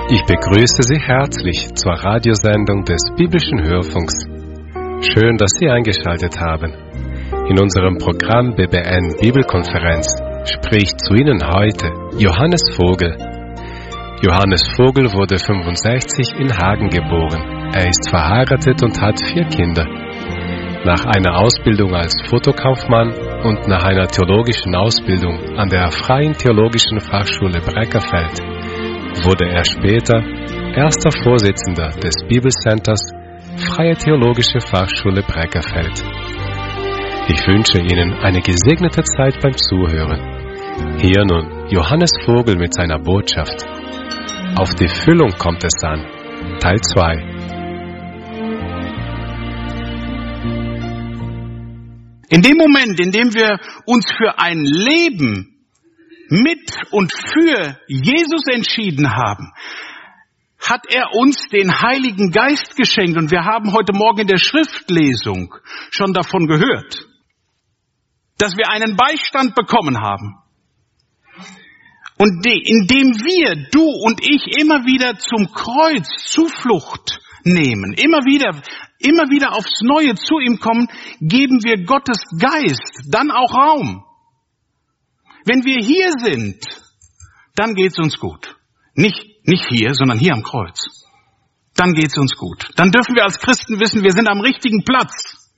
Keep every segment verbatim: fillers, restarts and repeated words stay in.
Ich begrüße Sie herzlich zur Radiosendung des Biblischen Hörfunks. Schön, dass Sie eingeschaltet haben. In unserem Programm B B N Bibelkonferenz spricht zu Ihnen heute Johannes Vogel. Johannes Vogel wurde fünfundsechzig in Hagen geboren. Er ist verheiratet und hat vier Kinder. Nach einer Ausbildung als Fotokaufmann und nach einer theologischen Ausbildung an der Freien Theologischen Fachschule Breckerfeld wurde er später erster Vorsitzender des Bibelcenters Freie Theologische Fachschule Breckerfeld. Ich wünsche Ihnen eine gesegnete Zeit beim Zuhören. Hier nun Johannes Vogel mit seiner Botschaft. Auf die Füllung kommt es an. Teil zwei. In dem Moment, in dem wir uns für ein Leben mit und für Jesus entschieden haben, hat er uns den Heiligen Geist geschenkt. Und wir haben heute Morgen in der Schriftlesung schon davon gehört, dass wir einen Beistand bekommen haben. Und indem wir, du und ich, immer wieder zum Kreuz Zuflucht nehmen, immer wieder, immer wieder aufs Neue zu ihm kommen, geben wir Gottes Geist dann auch Raum. Wenn wir hier sind, dann geht's uns gut. Nicht, nicht hier, sondern hier am Kreuz. Dann geht's uns gut. Dann dürfen wir als Christen wissen, wir sind am richtigen Platz.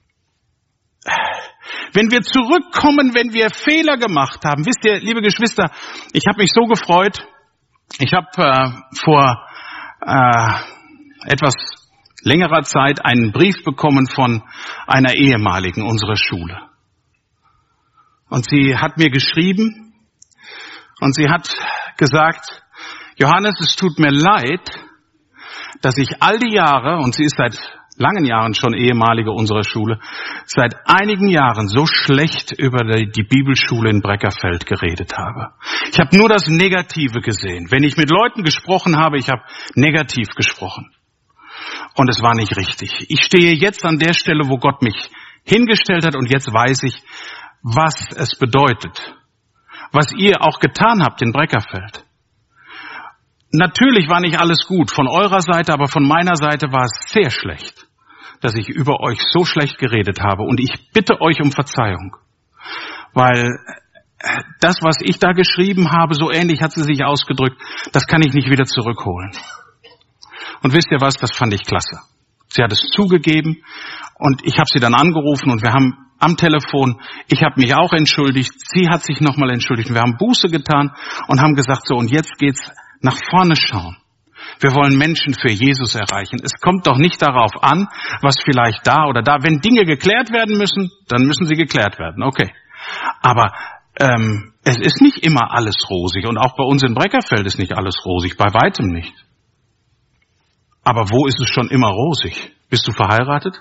Wenn wir zurückkommen, wenn wir Fehler gemacht haben, wisst ihr, liebe Geschwister, ich habe mich so gefreut. Ich habe äh, vor äh, etwas längerer Zeit einen Brief bekommen von einer ehemaligen unserer Schule. Und sie hat mir geschrieben und sie hat gesagt, Johannes, es tut mir leid, dass ich all die Jahre, und sie ist seit langen Jahren schon ehemalige unserer Schule, seit einigen Jahren so schlecht über die Bibelschule in Breckerfeld geredet habe. Ich habe nur das Negative gesehen. Wenn ich mit Leuten gesprochen habe, ich habe negativ gesprochen. Und es war nicht richtig. Ich stehe jetzt an der Stelle, wo Gott mich hingestellt hat, und jetzt weiß ich, was es bedeutet, was ihr auch getan habt in Breckerfeld. Natürlich war nicht alles gut von eurer Seite, aber von meiner Seite war es sehr schlecht, dass ich über euch so schlecht geredet habe. Und ich bitte euch um Verzeihung, weil das, was ich da geschrieben habe, so ähnlich hat sie sich ausgedrückt, das kann ich nicht wieder zurückholen. Und wisst ihr was, das fand ich klasse. Sie hat es zugegeben und ich habe sie dann angerufen und wir haben am Telefon, ich habe mich auch entschuldigt, sie hat sich nochmal entschuldigt. Wir haben Buße getan und haben gesagt, so, und jetzt geht's nach vorne schauen. Wir wollen Menschen für Jesus erreichen. Es kommt doch nicht darauf an, was vielleicht da oder da, wenn Dinge geklärt werden müssen, dann müssen sie geklärt werden, okay. Aber ähm, es ist nicht immer alles rosig und auch bei uns in Breckerfeld ist nicht alles rosig, bei weitem nicht. Aber wo ist es schon immer rosig? Bist du verheiratet?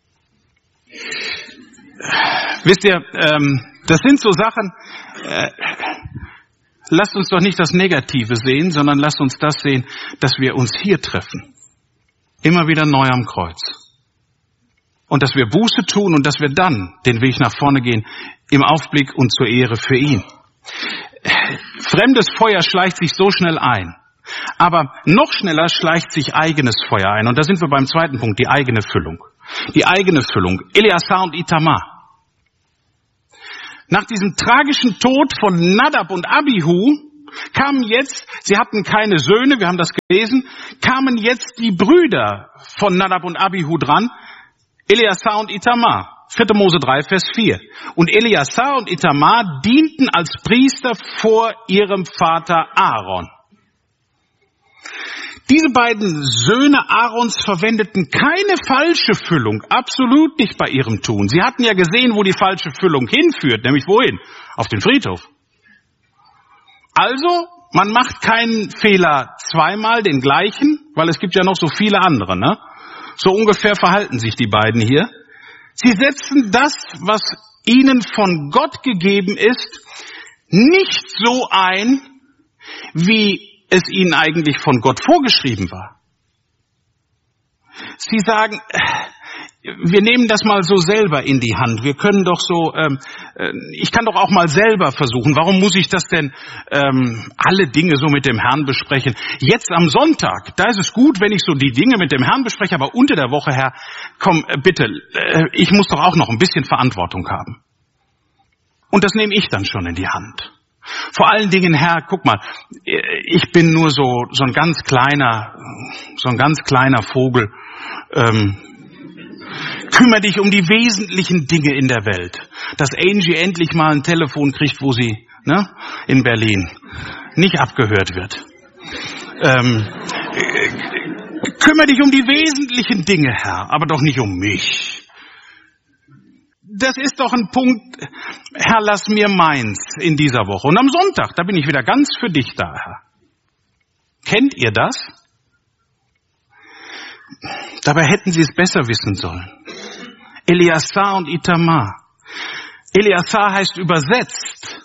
Wisst ihr, ähm, das sind so Sachen, äh, lasst uns doch nicht das Negative sehen, sondern lasst uns das sehen, dass wir uns hier treffen. Immer wieder neu am Kreuz. Und dass wir Buße tun und dass wir dann den Weg nach vorne gehen, im Aufblick und zur Ehre für ihn. Fremdes Feuer schleicht sich so schnell ein. Aber noch schneller schleicht sich eigenes Feuer ein. Und da sind wir beim zweiten Punkt, die eigene Füllung. Die eigene Füllung. Eleazar und Itamar. Nach diesem tragischen Tod von Nadab und Abihu kamen jetzt, sie hatten keine Söhne, wir haben das gelesen, kamen jetzt die Brüder von Nadab und Abihu dran, Eleazar und Itamar. vierte Mose drei, Vers vier. Und Eleazar und Itamar dienten als Priester vor ihrem Vater Aaron. Diese beiden Söhne Aarons verwendeten keine falsche Füllung, absolut nicht bei ihrem Tun. Sie hatten ja gesehen, wo die falsche Füllung hinführt, nämlich wohin? Auf den Friedhof. Also, man macht keinen Fehler zweimal, den gleichen, weil es gibt ja noch so viele andere, ne? So ungefähr verhalten sich die beiden hier. Sie setzen das, was ihnen von Gott gegeben ist, nicht so ein, wie es ihnen eigentlich von Gott vorgeschrieben war. Sie sagen, wir nehmen das mal so selber in die Hand. Wir können doch so, ähm, äh, ich kann doch auch mal selber versuchen. Warum muss ich das denn ähm, alle Dinge so mit dem Herrn besprechen? Jetzt am Sonntag, da ist es gut, wenn ich so die Dinge mit dem Herrn bespreche, aber unter der Woche, Herr, komm, äh, bitte, äh, ich muss doch auch noch ein bisschen Verantwortung haben. Und das nehme ich dann schon in die Hand. Vor allen Dingen, Herr, guck mal, ich bin nur so so ein ganz kleiner, so ein ganz kleiner Vogel. Ähm, Kümmere dich um die wesentlichen Dinge in der Welt. Dass Angie endlich mal ein Telefon kriegt, wo sie, ne, in Berlin nicht abgehört wird. Ähm, äh, kümmere dich um die wesentlichen Dinge, Herr, aber doch nicht um mich. Das ist doch ein Punkt, Herr, lass mir meins in dieser Woche. Und am Sonntag, da bin ich wieder ganz für dich da, Herr. Kennt ihr das? Dabei hätten sie es besser wissen sollen. Eleazar und Itamar. Eleazar heißt übersetzt